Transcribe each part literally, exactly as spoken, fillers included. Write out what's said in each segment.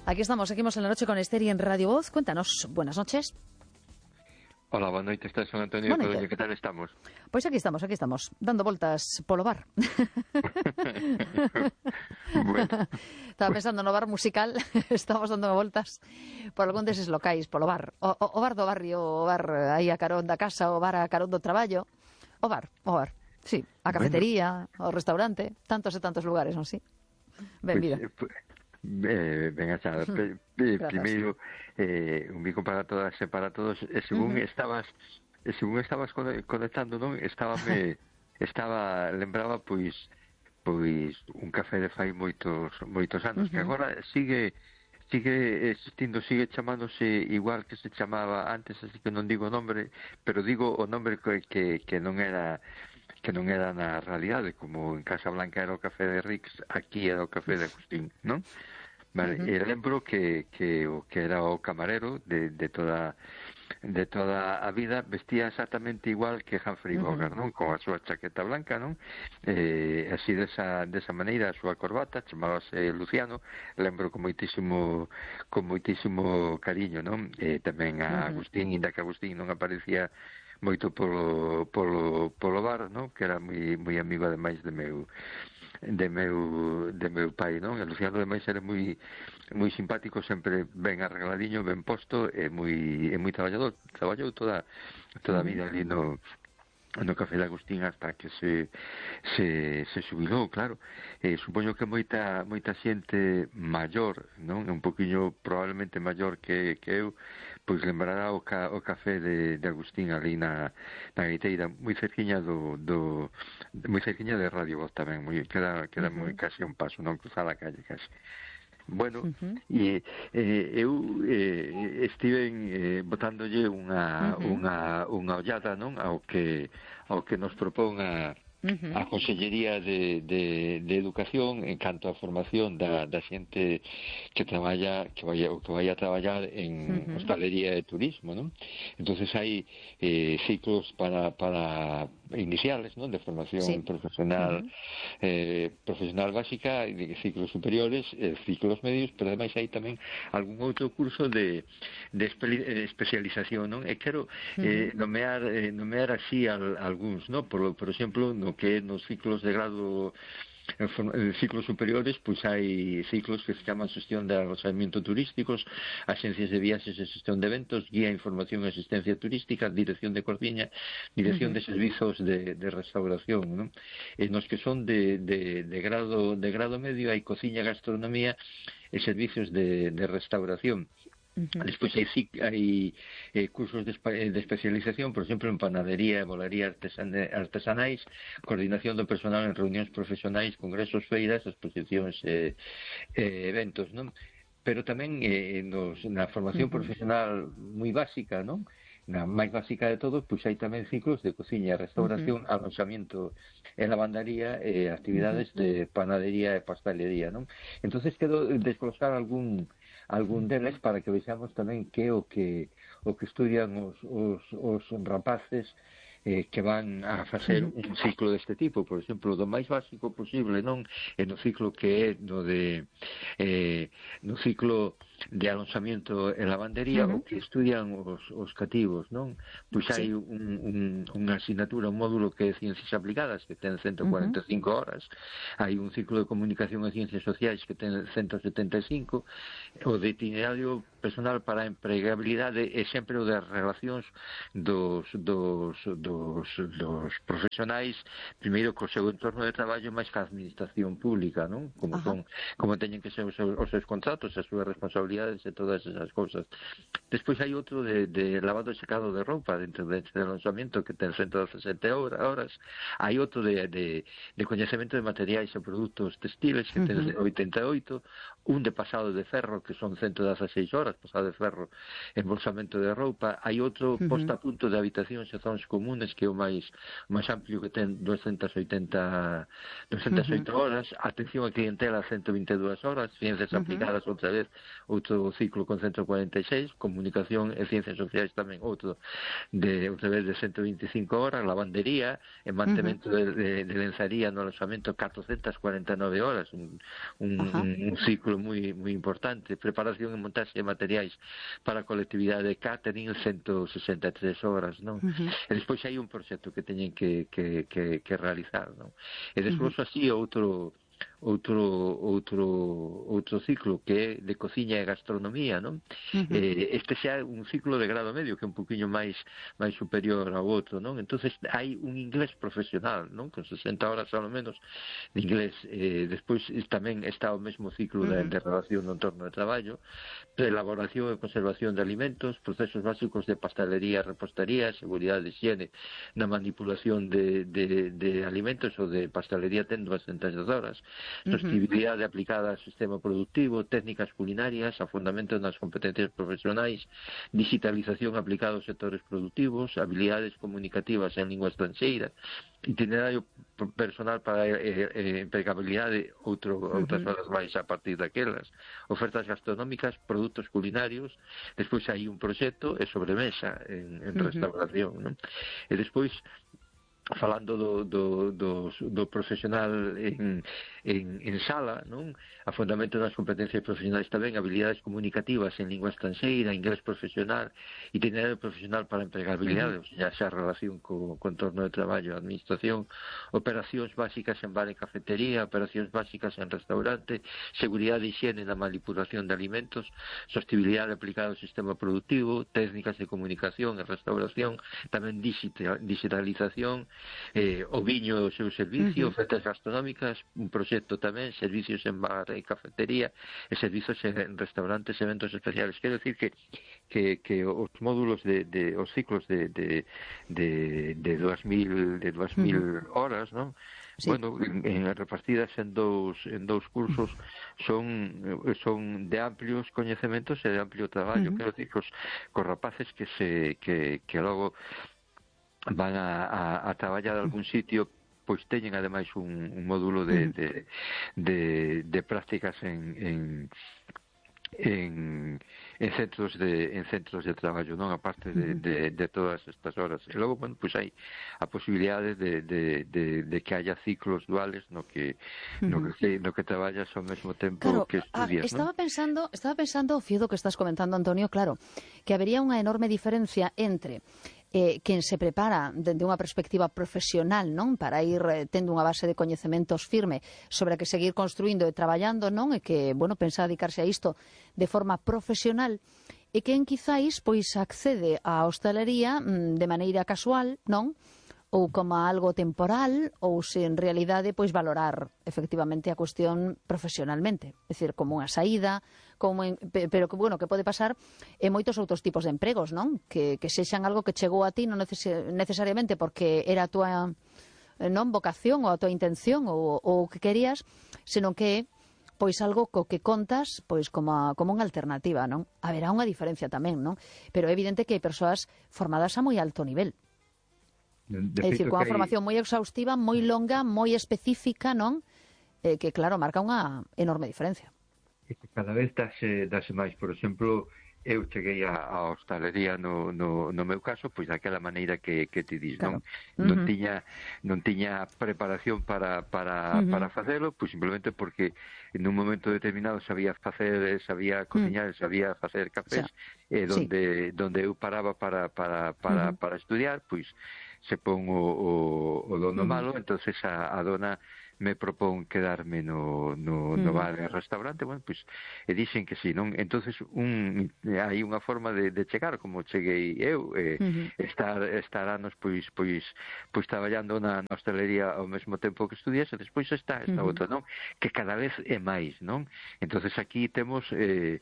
Aquí estamos, seguimos en la noche con Esther y en Radio Voz. Cuéntanos, buenas noches. Hola, boa noite, está San Antonio de Codoño, que tal estamos? Pois aquí estamos, aquí estamos, dando voltas polo bar. Bueno, Estaba pensando no bar musical, estamos dando voltas por algún deses locais, polo bar. O, o, o bar do barrio, o bar aí a carón da casa, o bar a carón do traballo. O bar, o bar, sí, a cafetería, bueno, o restaurante, tantos e tantos lugares, non si? Ben, pues, mira. Eh, pues, Eh, venga, xa, pe, pe, primeiro eh, un bico para todas e para todos e según uh -huh. estabas e según estabas conectando, non? Estábame estaba, lembraba pois pois un café de fai moitos moitos anos, uh -huh. que agora sigue sigue existindo, sigue chamándose igual que se chamaba antes, así que non digo o nombre, pero digo o nombre que, que, que non era que non era na realidade, como en Casa Blanca era o café de Rix, aquí era o café de Agustín, non? Vale, uh -huh. E lembro que, que o que era o camarero de, de toda de toda a vida vestía exactamente igual que Humphrey Bogart, uh -huh. non? Con a súa chaqueta blanca, non? Eh, así desa, desa maneira a súa corbata, chamábase Luciano, lembro con moitísimo con moitísimo cariño, non? E tamén a Agustín, inda que Agustín non aparecía moito polo, polo, polo bar, non? Que era moi, moi amigo ademais de meu de meu de meu pai, non? E Luciano ademais era moi moi simpático, sempre ben arregladiño, ben posto e moi e moi traballador, traballou toda toda a vida ali no no Café de Agustín hasta que se se, se xubilou, claro. Eh, supoño que moita moita xente maior, non? Un poquinho probablemente maior que, que eu, pois lembrará o, ca, o café de, de Agustín ali na, na Gaiteira, moi cerquiña do, do moi cerquiña de Radio Voz tamén, moi, queda, queda uh -huh. moi casi un paso, non cruzar a calle casi. Bueno, uh -huh. e eh, eu eh, estive eh, botándolle unha, uh -huh. unha, unha ollada, non? Ao que, ao que nos propón a, uh -huh. a Consellería de, de, de Educación en canto á formación da, da xente que traballa que vai, que vai a traballar en uh -huh. hostalería e turismo, non? Entonces hai eh, ciclos para, para iniciales, non? De formación sí. profesional uh -huh. eh, profesional básica e de ciclos superiores, eh, ciclos medios, pero ademais hai tamén algún outro curso de, de, espe de especialización, non? E quero eh, nomear, eh, nomear así al, algúns, non? Por, por exemplo, no que nos ciclos de grado en, en ciclos superiores, pois hai ciclos que se chaman Xestión de Alojamiento Turísticos, Axencias de Viaxes e Xestión de Eventos, Guía, Información e Asistencia Turística, Dirección de Cociña, Dirección uh -huh. de Servizos de, de Restauración, non? E nos que son de, de, de grado de grado medio hai Cociña, Gastronomía e Servicios de, de Restauración. Uh -huh. Despois hai, hai eh, cursos de, de especialización, por exemplo, en panadería e bolaría artesan artesanais, coordinación do personal en reunións profesionais, congresos, feiras, exposicións e eh, eventos, non? Pero tamén eh, nos, na formación uh -huh. profesional moi básica, non? Na máis básica de todos, pois hai tamén ciclos de cociña, restauración, uh -huh. alonxamiento e lavandaría e actividades uh -huh. de panadería e pastelería, non? Entonces quero desglosar algún algún deles para que vexamos tamén que o que o que estudian os, os, os rapaces eh, que van a facer un ciclo deste tipo, por exemplo, do máis básico posible, non? E no ciclo que é no de eh, no ciclo de alonxamiento e lavandería, uh -huh. o que estudian os, os cativos, non? Pois sí. hai un, un, unha asignatura, un módulo que é Ciencias Aplicadas, que ten ciento cuarenta e cinco uh -huh. horas, hai un ciclo de Comunicación e Ciencias Sociais que ten ciento setenta e cinco, o de itinerario personal para a empregabilidade e sempre o de relacións dos, dos, dos, dos profesionais, primeiro co seu entorno de traballo, máis que a administración pública, non? Como son, como teñen que ser os seus, os seus contratos, as súas responsabilidades e todas esas cousas. Despois hai outro de, de lavado e secado de roupa dentro de, de lanzamiento que ten ciento dezasete horas, hai outro de, de, de coñecemento de materiais e produtos textiles que ten oitenta e oito, un de pasado de ferro que son ciento dezaseis horas, pasado de ferro, embolsamento de roupa, hai outro posta a punto de habitacións e zonas comunes que é o máis máis amplio que ten doscientas e oitenta horas, atención a clientela ciento vinte e dúas horas, ciencias aplicadas outra vez outro ciclo con ciento cuarenta e seis, comunicación e ciencias sociais tamén outro de outra vez de ciento veinticinco horas, lavandería e mantemento uh -huh. de, de, de lenzaría no alojamento catrocentas cuarenta e nove horas, un, un, uh -huh. un, un ciclo moi moi importante, preparación e montaxe de materiais para a colectividade de catering ciento sesenta e tres horas, non? Uh -huh. E despois hai un proxecto que teñen que, que, que, que realizar, non? E despois uh -huh. así outro outro outro outro ciclo que é de cociña e gastronomía, non? Uh -huh. eh, este xa é un ciclo de grado medio que é un poquinho máis máis superior ao outro, non? Entonces hai un inglés profesional, non? Con sesenta horas ao menos de inglés. Eh, despois tamén está o mesmo ciclo de, uh -huh. de relación no entorno de traballo, de elaboración e conservación de alimentos, procesos básicos de pastelería, repostería, seguridade de higiene na manipulación de, de, de alimentos ou de pastelería ten doscientas horas, sostenibilidade uh -huh. aplicada ao sistema productivo, técnicas culinarias, afundamento nas competencias profesionais, digitalización aplicada aos sectores productivos, habilidades comunicativas en lingua estranxeira, itinerario personal para eh, eh, empregabilidade, outro, uh -huh. outras horas máis a partir daquelas, ofertas gastronómicas, produtos culinarios, despois hai un proxecto e sobremesa en, en uh -huh. restauración, non? E despois falando do, do, do, do profesional en, en, en sala, non? A fundamento das competencias profesionais tamén, habilidades comunicativas en lingua estranxeira, inglés profesional, itinerario profesional para empregabilidade, uh -huh. o sea, xa relación co, co entorno de traballo, administración, operacións básicas en bar e cafetería, operacións básicas en restaurante, seguridade e higiene na manipulación de alimentos, sostenibilidade aplicada ao sistema productivo, técnicas de comunicación en restauración, tamén digital, digitalización, eh, o viño e o seu servicio, uh -huh. ofertas gastronómicas, un proxecto tamén, servicios en bar e cafetería, e servicios en restaurantes, eventos especiales. Quero decir que, que, que os módulos de, de os ciclos de, de, de, de dúas mil de dúas mil uh -huh. horas, non? Sí. Bueno, en, en repartidas en dous en dous cursos son son de amplios coñecementos e de amplio traballo. Uh -huh. Quero decir que os, cos rapaces que se que, que logo van a, a, a traballar en algún sitio, pois teñen ademais un, un módulo de, de, de, de prácticas en, en, en, en centros de en centros de traballo, non? Aparte de, de, de todas estas horas. E logo, bueno, pois hai a posibilidade de, de, de, de que haya ciclos duales no que no que, no que traballas ao mesmo tempo claro, que estudias, estaba non? pensando, estaba pensando, Fio, que estás comentando, Antonio, claro, que habería unha enorme diferencia entre Eh, quen se prepara dende unha perspectiva profesional, non, para ir eh, tendo unha base de coñecementos firme sobre a que seguir construindo e traballando, non, e que, bueno, pensa dedicarse a isto de forma profesional, e quen quizáis pois accede á hostalería mm, de maneira casual, non, ou como algo temporal, ou se en realidade pois valorar efectivamente a cuestión profesionalmente, é dicir, como unha saída, como en, pero que bueno, que pode pasar en moitos outros tipos de empregos, non? Que, que sexan algo que chegou a ti non neces necesariamente porque era a túa non vocación ou a túa intención ou, ou o que querías, senón que pois algo co que contas pois como, a, como unha alternativa, non? Haberá unha diferencia tamén, non? Pero é evidente que hai persoas formadas a moi alto nivel. De é dicir, coa formación moi exhaustiva, moi longa, moi específica, non? Eh, que, claro, marca unha enorme diferencia. E que cada vez dase, dase máis. Por exemplo, eu cheguei a, a hostalería no, no, no meu caso, pois daquela maneira que, que ti dis, claro. non? Uh -huh. Non tiña non tiña preparación para, para, uh -huh. para facelo, pois simplemente porque en un momento determinado sabía facer, sabía cociñar, uh -huh. sabía facer cafés, o sea, e donde, sí. donde eu paraba para, para, para, uh -huh. para estudiar, pois se pon o, o, o dono uh -huh. malo, entonces a, a dona me propón quedarme no, no, no bar e restaurante, bueno, pois, e dixen que sí, non? Entonces un, hai unha forma de, de chegar, como cheguei eu, eh, uh -huh. estar, estar anos, pois, pois, pois traballando na, na hostelería ao mesmo tempo que estudias, e despois está esta uh -huh. outra, non? Que cada vez é máis, non? Entonces aquí temos eh,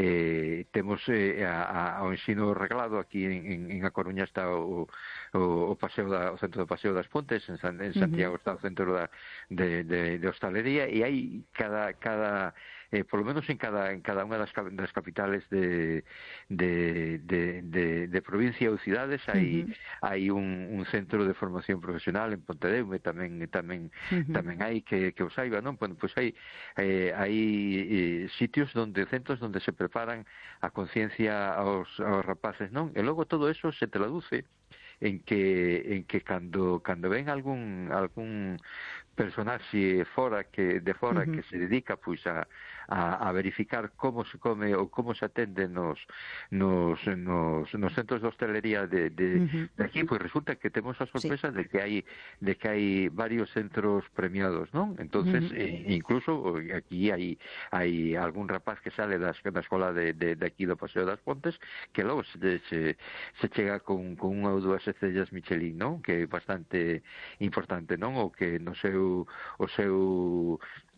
eh, temos eh, a, a, o ensino reglado, aquí en, en, en A Coruña está o, o, o paseo da, o centro do Paseo das Pontes, en, San, en Santiago uh -huh. está o centro da, de De, de, de hostalería, e hai cada cada eh, por lo menos en cada en cada unha das, das capitales de de, de, de, de provincia ou cidades hai Uh-huh. hai un, un centro de formación profesional en Pontedeume, tamén tamén Uh-huh. tamén hai que que os saiba, non? Bueno, pois hai eh, hai eh, sitios donde centros donde se preparan a conciencia aos aos rapaces, non? E logo todo eso se traduce en que en que cando cando ven algún algún personaxe fora que de fora Uh-huh. que se dedica pois a, a, a verificar como se come ou como se atende nos nos, nos, nos centros de hostelería de, de, Uh-huh. de aquí, pois resulta que temos a Sí. sorpresa de que hai de que hai varios centros premiados, non? Entonces, Uh-huh. eh, incluso aquí hai hai algún rapaz que sale da, da escola de, de, de aquí do Paseo das Pontes que logo se, se, se chega con, con unha ou dúas estrellas Michelin, non? Que é bastante importante, non? O que no seu o seu